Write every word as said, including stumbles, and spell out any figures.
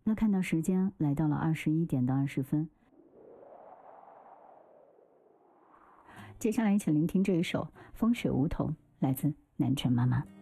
那看到时间来到了二十一点到二十分，接下来一起聆听这一首《风雪梧桐》，来自南辰妈妈。